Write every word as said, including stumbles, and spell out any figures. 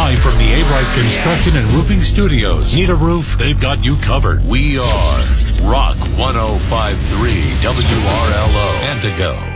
Live from the A-Bright Construction and Roofing Studios. Need a roof? They've got you covered. We are Rock one oh five point three W R L O. Antigo.